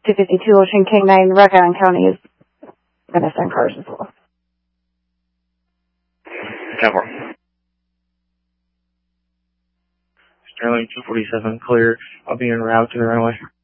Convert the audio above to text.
252 Ocean K9, Rock Island County is going to send cars as well. 10-4. Sterling 247, clear. I'll be en route to the runway.